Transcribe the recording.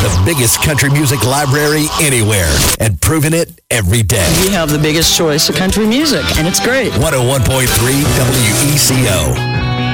The biggest country music library anywhere, and proving it every day. We have the biggest choice of country music, and it's great. 101.3 WECO.